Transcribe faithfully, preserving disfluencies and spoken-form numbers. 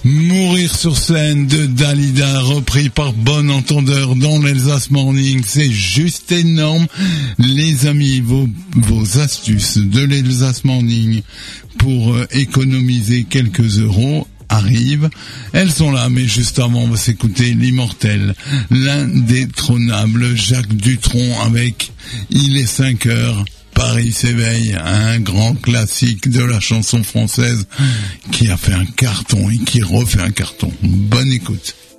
Mourir sur scène de Dalida, repris par Bon Entendeur dans l'Elsace Morning, c'est juste énorme. Les amis, vos, vos astuces de l'Elsace Morning pour euh, économiser quelques euros arrivent. Elles sont là, mais juste avant, on va s'écouter l'immortel, l'indétrônable Jacques Dutronc avec Il est cinq heures. Paris s'éveille, un grand classique de la chanson française qui a fait un carton et qui refait un carton. Bonne écoute.